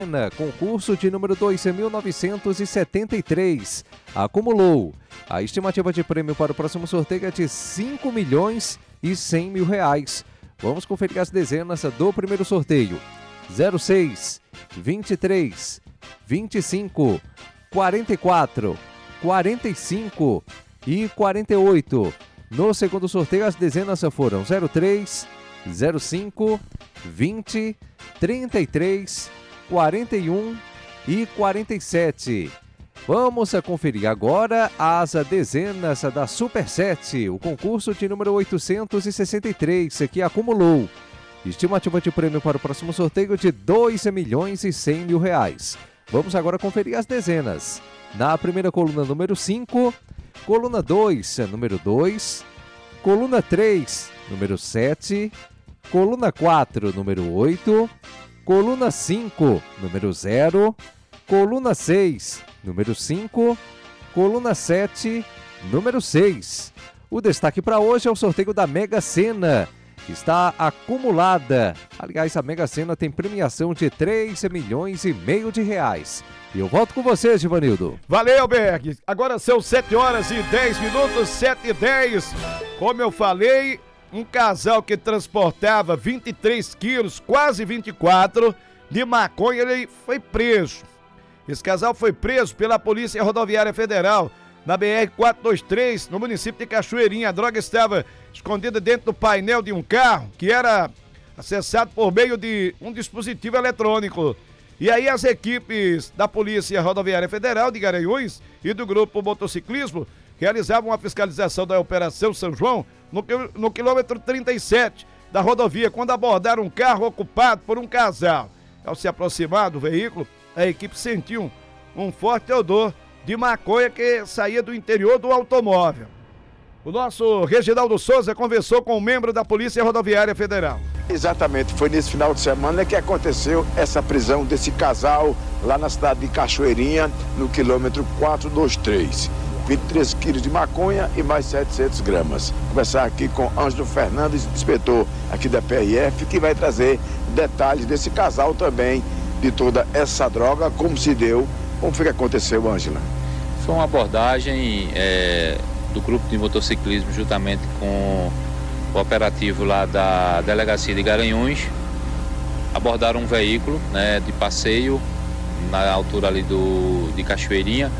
Concurso de número 2.973. Acumulou. A estimativa de prêmio para o próximo sorteio é de 5.100.000 reais. Vamos conferir as dezenas do primeiro sorteio. 06, 23, 25, 44, 45 e 48. No segundo sorteio, as dezenas foram 03, 05, 20, 33, 41 e 47. Vamos conferir agora as dezenas da Super 7, o concurso de número 863, que acumulou. Estimativa de prêmio para o próximo sorteio de 2.100.000 reais. Vamos agora conferir as dezenas. Na primeira coluna, número 5, coluna 2, número 2, coluna 3, número 7, coluna 4, número 8, coluna 5, número 0, coluna 6, número 5, coluna 7, número 6. O destaque para hoje é o sorteio da Mega Sena, que está acumulada. Aliás, a Mega Sena tem premiação de 3,5 milhões de reais. E eu volto com você, Givanildo. Valeu, Berg. Agora são 7 horas e 10 minutos, 7h10. Como eu falei, um casal que transportava 23 quilos, quase 24, de maconha, ele foi preso. Esse casal foi preso pela Polícia Rodoviária Federal, na BR-423, no município de Cachoeirinha. A droga estava escondida dentro do painel de um carro, que era acessado por meio de um dispositivo eletrônico. E aí as equipes da Polícia Rodoviária Federal de Garanhuns e do Grupo Motociclismo realizavam uma fiscalização da Operação São João no quilômetro 37 da rodovia, quando abordaram um carro ocupado por um casal. Ao se aproximar do veículo, a equipe sentiu um forte odor de maconha que saía do interior do automóvel. O nosso Reginaldo Souza conversou com um membro da Polícia Rodoviária Federal. Exatamente, foi nesse final de semana que aconteceu essa prisão desse casal lá na cidade de Cachoeirinha, no quilômetro 423. 23 quilos de maconha e mais 700 gramas. Vou conversar aqui com Ângelo Fernandes, inspetor aqui da PRF, que vai trazer detalhes desse casal também, de toda essa droga, como se deu, como foi que aconteceu, Ângela? Foi uma abordagem do grupo de motociclismo, juntamente com o operativo lá da Delegacia de Garanhuns. Abordaram um veículo, de passeio na altura ali de Cachoeirinha,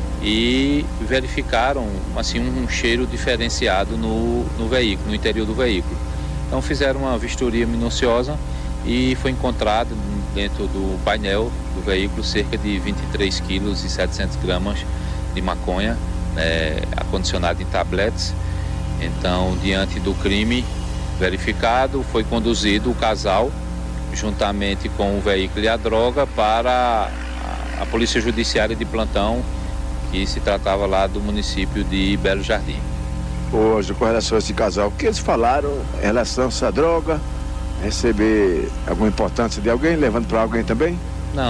e verificaram assim, um cheiro diferenciado no veículo, no interior do veículo. Então fizeram uma vistoria minuciosa e foi encontrado dentro do painel do veículo cerca de 23 quilos e 700 gramas de maconha, acondicionada em tabletes. Então, diante do crime verificado, foi conduzido o casal, juntamente com o veículo e a droga, para a Polícia Judiciária de plantão, que se tratava lá do município de Belo Jardim. Hoje, com relação a esse casal, o que eles falaram em relação a essa droga? Receber alguma importância de alguém, levando para alguém também?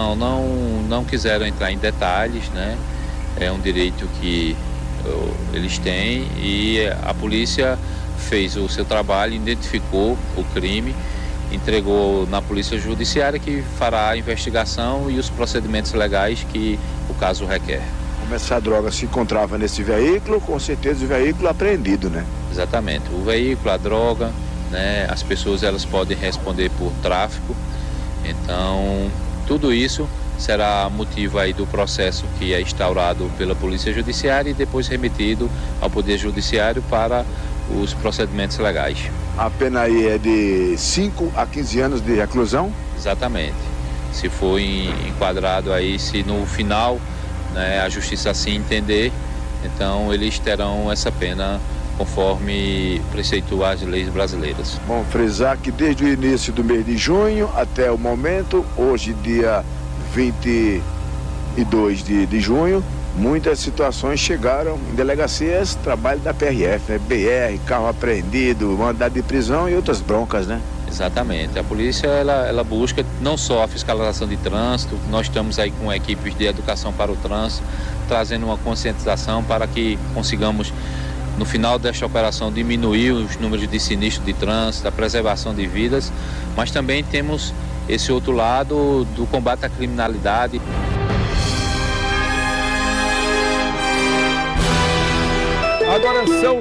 Não quiseram entrar em detalhes, É um direito que eles têm, e a polícia fez o seu trabalho, identificou o crime, entregou na Polícia Judiciária, que fará a investigação e os procedimentos legais que o caso requer. Como essa droga se encontrava nesse veículo, com certeza o veículo apreendido, Exatamente, o veículo, a droga, as pessoas elas podem responder por tráfico, então tudo isso será motivo aí do processo que é instaurado pela Polícia Judiciária e depois remetido ao Poder Judiciário para os procedimentos legais. A pena aí é de 5 a 15 anos de reclusão? Exatamente. Se for enquadrado aí, se no final a Justiça assim entender, então eles terão essa pena conforme preceitua as leis brasileiras. Bom, frisar que desde o início do mês de junho até o momento, hoje dia 22 de junho, muitas situações chegaram em delegacias, trabalho da PRF, BR, carro apreendido, mandado de prisão e outras broncas, Exatamente. A polícia ela busca não só a fiscalização de trânsito, nós estamos aí com equipes de educação para o trânsito, trazendo uma conscientização para que consigamos, no final desta operação, diminuir os números de sinistros de trânsito, a preservação de vidas, mas também temos esse outro lado do combate à criminalidade. Agora são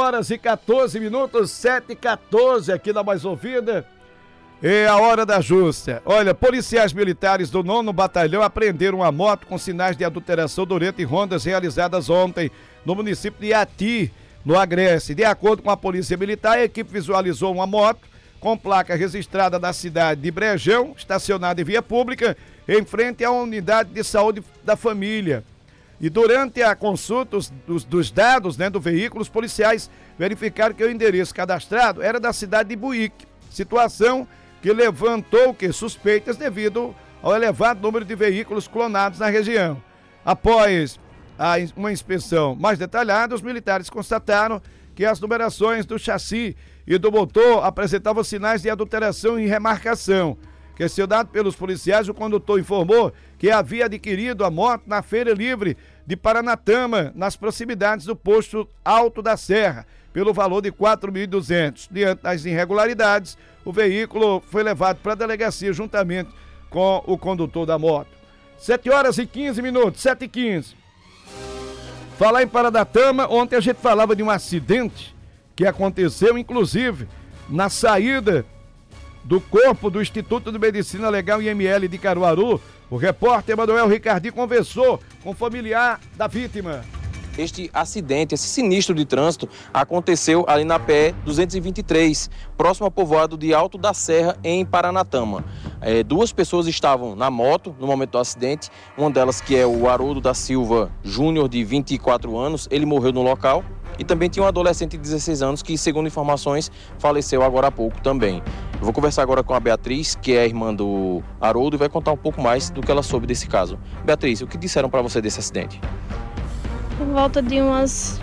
7h14, 7h14 aqui na Mais Ouvida. É a hora da justa. Olha, policiais militares do 9º Batalhão apreenderam uma moto com sinais de adulteração durante rondas realizadas ontem no município de Ati, no Agreste. De acordo com a Polícia Militar, a equipe visualizou uma moto com placa registrada na cidade de Brejão, estacionada em via pública, em frente à unidade de saúde da família. E durante a consulta dos dados, do veículo, os policiais verificaram que o endereço cadastrado era da cidade de Buíque, situação que levantou suspeitas devido ao elevado número de veículos clonados na região. Após uma inspeção mais detalhada, os militares constataram que as numerações do chassi e do motor apresentavam sinais de adulteração e remarcação. Questionado pelos policiais, o condutor informou que havia adquirido a moto na Feira Livre de Paranatama, nas proximidades do posto Alto da Serra, pelo valor de R$ 4.200. Diante das irregularidades, o veículo foi levado para a delegacia juntamente com o condutor da moto. 7h15, 7h15. Falar em Paranatama, ontem a gente falava de um acidente que aconteceu, inclusive, na saída do corpo do Instituto de Medicina Legal IML de Caruaru. O repórter Emanuel Ricardinho conversou com o familiar da vítima. Este acidente, esse sinistro de trânsito, aconteceu ali na PE 223, próximo ao povoado de Alto da Serra, em Paranatama. Duas pessoas estavam na moto no momento do acidente, uma delas que é o Haroldo da Silva Júnior, de 24 anos, ele morreu no local, e também tinha um adolescente de 16 anos que, segundo informações, faleceu agora há pouco também. Eu vou conversar agora com a Beatriz, que é a irmã do Haroldo, e vai contar um pouco mais do que ela soube desse caso. Beatriz, o que disseram para você desse acidente? Por volta de umas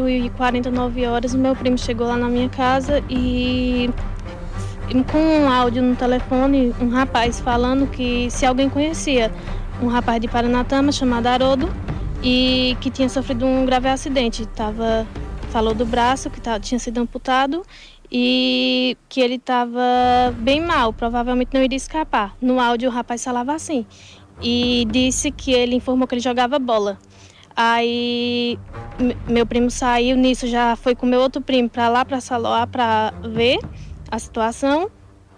8h49, meu primo chegou lá na minha casa e com um áudio no telefone, um rapaz falando que se alguém conhecia um rapaz de Paranatama chamado Haroldo e que tinha sofrido um grave acidente. Falou do braço que tinha sido amputado e que ele estava bem mal, provavelmente não iria escapar. No áudio o rapaz falava assim e disse que ele informou que ele jogava bola. Aí meu primo saiu, nisso já foi com meu outro primo para lá, para Saloá, para ver a situação.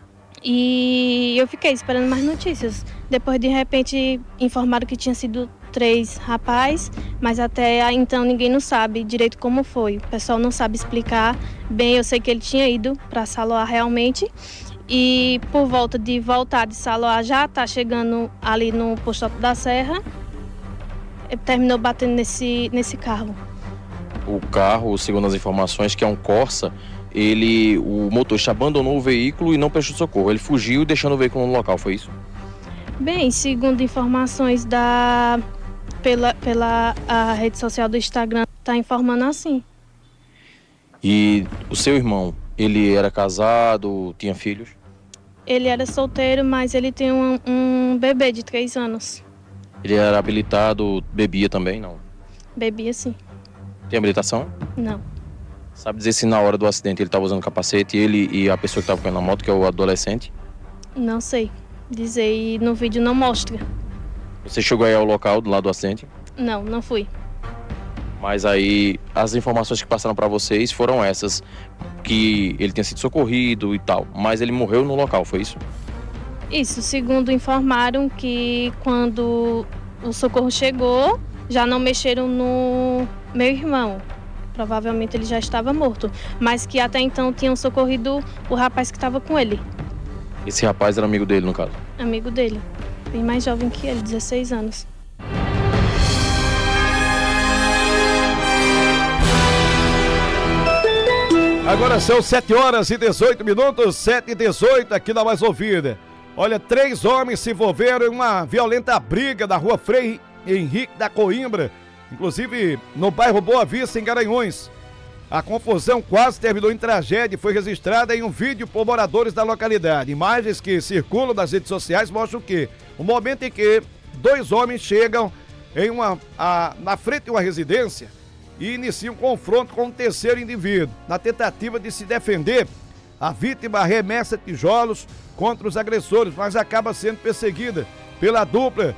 E eu fiquei esperando mais notícias. Depois, de repente, informaram que tinha sido 3 rapazes, mas até então ninguém não sabe direito como foi. O pessoal não sabe explicar bem. Eu sei que ele tinha ido para Saloá realmente. E por volta de voltar de Saloá, já está chegando ali no posto Alto da Serra. Ele terminou batendo nesse carro. O carro, segundo as informações, que é um Corsa, o motorista abandonou o veículo e não prestou socorro. Ele fugiu deixando o veículo no local, foi isso? Bem, segundo informações pela a rede social do Instagram, está informando assim. E o seu irmão, ele era casado, tinha filhos? Ele era solteiro, mas ele tem um bebê de 3 anos. Ele era habilitado, bebia também, não? Bebia, sim. Tem habilitação? Não. Sabe dizer se na hora do acidente ele estava usando capacete, ele e a pessoa que estava com ele na moto, que é o adolescente? Não sei dizer, e no vídeo não mostra. Você chegou aí ao local do lado do acidente? Não, não fui. Mas aí as informações que passaram para vocês foram essas, que ele tinha sido socorrido e tal, mas ele morreu no local, foi isso? Isso, segundo informaram que quando o socorro chegou, já não mexeram no meu irmão. Provavelmente ele já estava morto, mas que até então tinham socorrido o rapaz que estava com ele. Esse rapaz era amigo dele, no caso? Amigo dele, bem mais jovem que ele, 16 anos. Agora são 7h18, 7h18 aqui na Mais Ouvida. Olha, 3 homens se envolveram em uma violenta briga na rua Frei Henrique da Coimbra, inclusive no bairro Boa Vista, em Garanhuns. A confusão quase terminou em tragédia e foi registrada em um vídeo por moradores da localidade. Imagens que circulam nas redes sociais mostram que o momento em que 2 homens chegam na frente de uma residência e iniciam um confronto com um terceiro indivíduo. Na tentativa de se defender, A vítima arremessa tijolos contra os agressores, mas acaba sendo perseguida pela dupla